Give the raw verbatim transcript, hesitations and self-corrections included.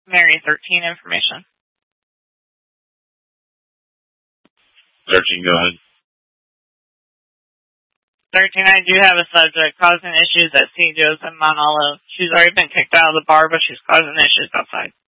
Mary thirteen information. thirteen, go ahead. thirteen, I do have a subject causing issues at Saint Joseph Mount Olive. She's already been kicked out of the bar, but she's causing issues outside.